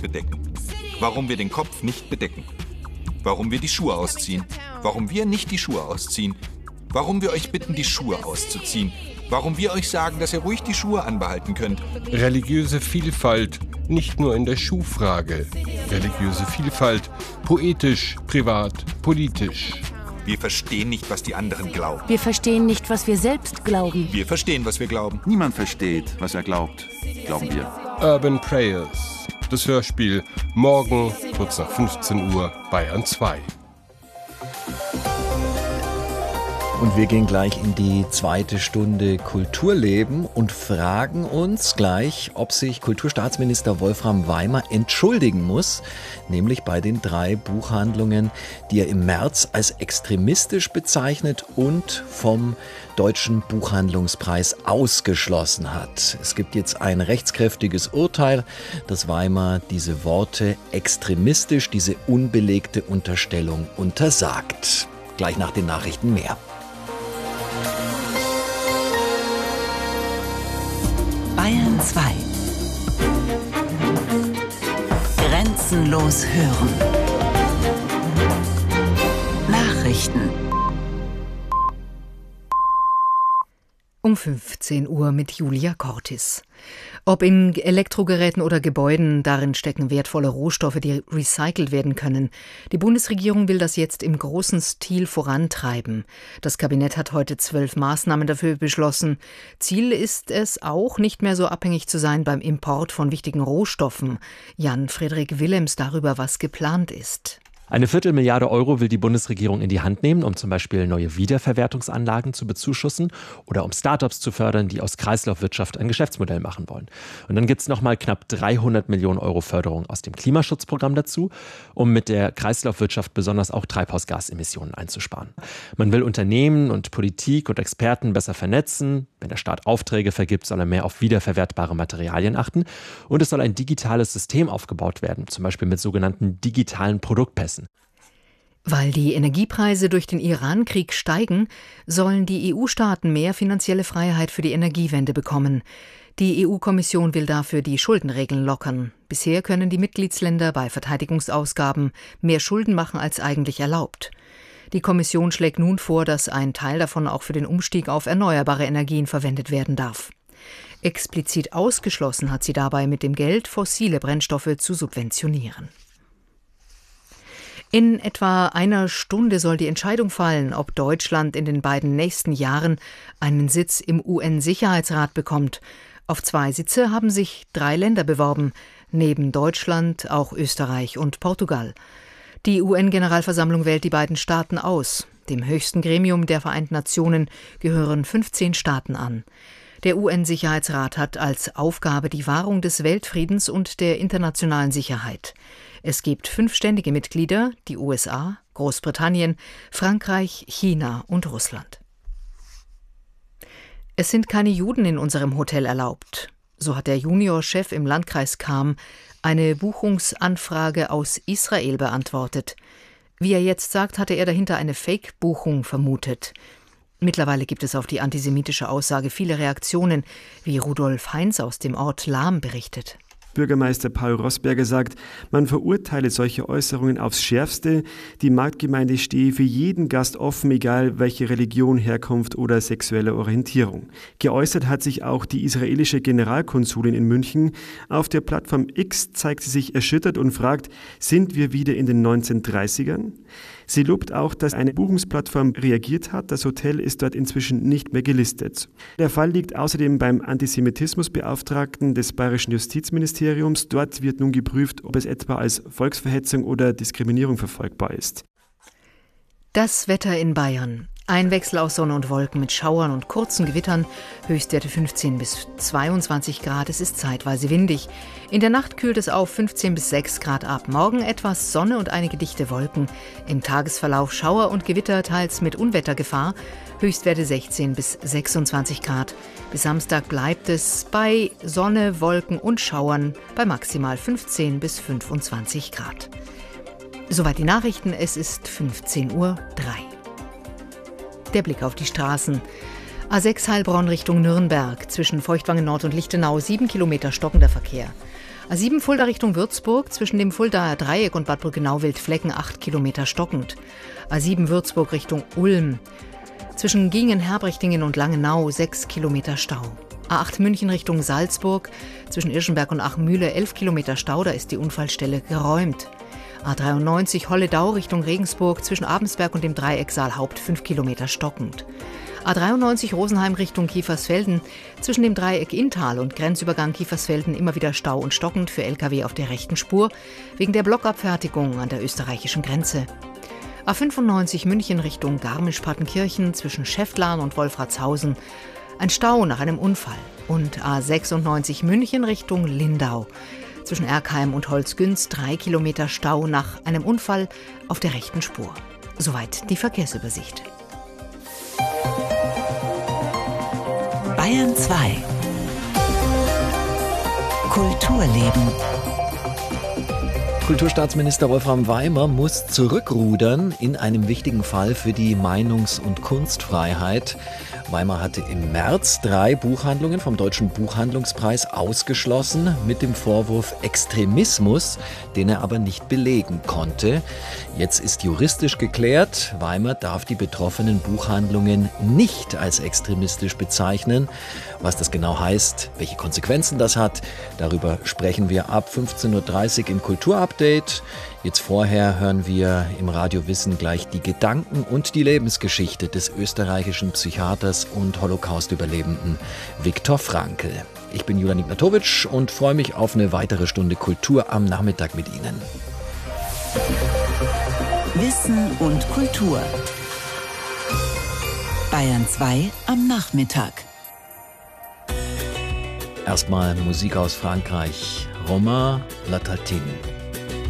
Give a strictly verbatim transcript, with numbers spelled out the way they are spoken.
bedecken. Warum wir den Kopf nicht bedecken. Warum wir die Schuhe ausziehen. Warum wir nicht die Schuhe ausziehen. Warum wir euch bitten, die Schuhe auszuziehen. Warum wir euch sagen, dass ihr ruhig die Schuhe anbehalten könnt. Religiöse Vielfalt, nicht nur in der Schuhfrage. Religiöse Vielfalt, poetisch, privat, politisch. Wir verstehen nicht, was die anderen glauben. Wir verstehen nicht, was wir selbst glauben. Wir verstehen, was wir glauben. Niemand versteht, was er glaubt, glauben wir. Urban Prayers, das Hörspiel, morgen kurz nach fünfzehn Uhr, Bayern zwei. Und wir gehen gleich in die zweite Stunde Kulturleben und fragen uns gleich, ob sich Kulturstaatsminister Wolfram Weimer entschuldigen muss, nämlich bei den drei Buchhandlungen, die er im März als extremistisch bezeichnet und vom Deutschen Buchhandlungspreis ausgeschlossen hat. Es gibt jetzt ein rechtskräftiges Urteil, dass Weimer diese Worte extremistisch, diese unbelegte Unterstellung untersagt. Gleich nach den Nachrichten mehr. Bayern zwei. Grenzenlos hören. Nachrichten. Um fünfzehn Uhr mit Julia Cortis. Ob in Elektrogeräten oder Gebäuden, darin stecken wertvolle Rohstoffe, die recycelt werden können. Die Bundesregierung will das jetzt im großen Stil vorantreiben. Das Kabinett hat heute zwölf Maßnahmen dafür beschlossen. Ziel ist es auch, nicht mehr so abhängig zu sein beim Import von wichtigen Rohstoffen. Jan-Frederik Willems darüber, was geplant ist. Eine Viertelmilliarde Euro will die Bundesregierung in die Hand nehmen, um zum Beispiel neue Wiederverwertungsanlagen zu bezuschussen oder um Startups zu fördern, die aus Kreislaufwirtschaft ein Geschäftsmodell machen wollen. Und dann gibt es nochmal knapp dreihundert Millionen Euro Förderung aus dem Klimaschutzprogramm dazu, um mit der Kreislaufwirtschaft besonders auch Treibhausgasemissionen einzusparen. Man will Unternehmen und Politik und Experten besser vernetzen. Wenn der Staat Aufträge vergibt, soll er mehr auf wiederverwertbare Materialien achten. Und es soll ein digitales System aufgebaut werden, zum Beispiel mit sogenannten digitalen Produktpässen. Weil die Energiepreise durch den Iran-Krieg steigen, sollen die E U-Staaten mehr finanzielle Freiheit für die Energiewende bekommen. Die E U-Kommission will dafür die Schuldenregeln lockern. Bisher können die Mitgliedsländer bei Verteidigungsausgaben mehr Schulden machen als eigentlich erlaubt. Die Kommission schlägt nun vor, dass ein Teil davon auch für den Umstieg auf erneuerbare Energien verwendet werden darf. Explizit ausgeschlossen hat sie dabei, mit dem Geld fossile Brennstoffe zu subventionieren. In etwa einer Stunde soll die Entscheidung fallen, ob Deutschland in den beiden nächsten Jahren einen Sitz im U N-Sicherheitsrat bekommt. Auf zwei Sitze haben sich drei Länder beworben, neben Deutschland auch Österreich und Portugal. Die U N-Generalversammlung wählt die beiden Staaten aus. Dem höchsten Gremium der Vereinten Nationen gehören fünfzehn Staaten an. Der U N-Sicherheitsrat hat als Aufgabe die Wahrung des Weltfriedens und der internationalen Sicherheit. Es gibt fünf ständige Mitglieder, die U S A, Großbritannien, Frankreich, China und Russland. Es sind keine Juden in unserem Hotel erlaubt. So hat der Juniorchef im Landkreis Cham eine Buchungsanfrage aus Israel beantwortet. Wie er jetzt sagt, hatte er dahinter eine Fake-Buchung vermutet. Mittlerweile gibt es auf die antisemitische Aussage viele Reaktionen, wie Rudolf Heinz aus dem Ort Lahm berichtet. Bürgermeister Paul Rossberger sagt, man verurteile solche Äußerungen aufs Schärfste. Die Marktgemeinde stehe für jeden Gast offen, egal welche Religion, Herkunft oder sexuelle Orientierung. Geäußert hat sich auch die israelische Generalkonsulin in München. Auf der Plattform X zeigt sie sich erschüttert und fragt, sind wir wieder in den neunzehnhundertdreißigern? Sie lobt auch, dass eine Buchungsplattform reagiert hat. Das Hotel ist dort inzwischen nicht mehr gelistet. Der Fall liegt außerdem beim Antisemitismusbeauftragten des Bayerischen Justizministeriums. Dort wird nun geprüft, ob es etwa als Volksverhetzung oder Diskriminierung verfolgbar ist. Das Wetter in Bayern. Ein Wechsel aus Sonne und Wolken mit Schauern und kurzen Gewittern, Höchstwerte fünfzehn bis zweiundzwanzig Grad, es ist zeitweise windig. In der Nacht kühlt es auf fünfzehn bis sechs Grad ab. Morgen etwas Sonne und einige dichte Wolken. Im Tagesverlauf Schauer und Gewitter, teils mit Unwettergefahr, Höchstwerte sechzehn bis sechsundzwanzig Grad. Bis Samstag bleibt es bei Sonne, Wolken und Schauern bei maximal fünfzehn bis fünfundzwanzig Grad. Soweit die Nachrichten, es ist fünfzehn Uhr drei. Der Blick auf die Straßen. A sechs Heilbronn Richtung Nürnberg. Zwischen Feuchtwangen Nord und Lichtenau sieben Kilometer stockender Verkehr. A sieben Fulda Richtung Würzburg, zwischen dem Fuldaer Dreieck und Bad Brückenau-Wildflecken acht Kilometer stockend. A sieben Würzburg Richtung Ulm, zwischen Gingen-Herbrichtingen und Langenau sechs Kilometer Stau. A acht München Richtung Salzburg, zwischen Irschenberg und Achmühle elf Kilometer Stau, da ist die Unfallstelle geräumt. A dreiundneunzig Holledau Richtung Regensburg, zwischen Abensberg und dem Dreieck Saalhaupt fünf Kilometer stockend. A dreiundneunzig Rosenheim Richtung Kiefersfelden, zwischen dem Dreieck Inntal und Grenzübergang Kiefersfelden immer wieder Stau und stockend für L K W auf der rechten Spur, wegen der Blockabfertigung an der österreichischen Grenze. A fünfundneunzig München Richtung Garmisch-Partenkirchen, zwischen Schäftlarn und Wolfratshausen, ein Stau nach einem Unfall. Und A sechsundneunzig München Richtung Lindau, zwischen Erkheim und Holzgünz drei Kilometer Stau nach einem Unfall auf der rechten Spur. Soweit die Verkehrsübersicht. Bayern zwei. Kulturleben. Kulturstaatsminister Wolfram Weimer muss zurückrudern in einem wichtigen Fall für die Meinungs- und Kunstfreiheit. Weimer hatte im März drei Buchhandlungen vom Deutschen Buchhandlungspreis ausgeschlossen mit dem Vorwurf Extremismus, den er aber nicht belegen konnte. Jetzt ist juristisch geklärt, Weimer darf die betroffenen Buchhandlungen nicht als extremistisch bezeichnen. Was das genau heißt, welche Konsequenzen das hat, darüber sprechen wir ab fünfzehn Uhr dreißig im Kulturupdate. Jetzt vorher hören wir im Radio Wissen gleich die Gedanken und die Lebensgeschichte des österreichischen Psychiaters und Holocaust-Überlebenden Viktor Frankl. Ich bin Julian Ignatowitsch und freue mich auf eine weitere Stunde Kultur am Nachmittag mit Ihnen. Wissen und Kultur. Bayern zwei am Nachmittag. Erstmal Musik aus Frankreich. Romain Latartine.